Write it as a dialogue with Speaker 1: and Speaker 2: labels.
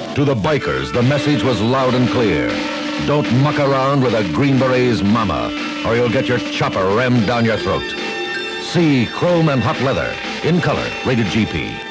Speaker 1: To the bikers, the message was loud and clear. Don't muck around with a Green Beret's mama, or you'll get your chopper rammed down your throat. See Chrome and Hot Leather, in color, rated GP.